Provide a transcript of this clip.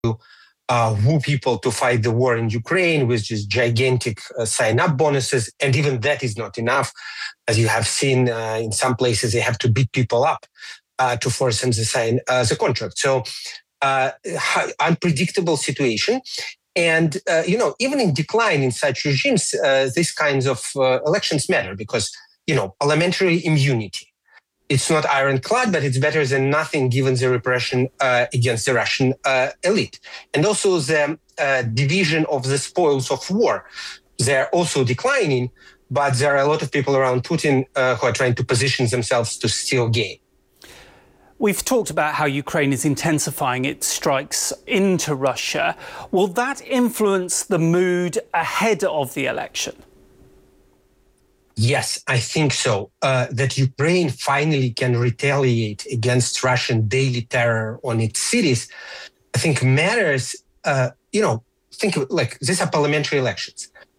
woo people to fight the war in Ukraine with just gigantic sign-up bonuses. And even that is not enough. As you have seen in some places, they have to beat people up to force them to sign the contract. So unpredictable situation. And, even in decline in such regimes, these kinds of elections matter because, parliamentary immunity. It's not ironclad, but it's better than nothing given the repression against the Russian elite. And also the division of the spoils of war. They're also declining, but there are a lot of people around Putin who are trying to position themselves to still gain. We've talked about how Ukraine is intensifying its strikes into Russia. Will that influence the mood ahead of the election? Yes, I think so. That Ukraine finally can retaliate against Russian daily terror on its cities, I think matters. Think of, like, these are parliamentary elections.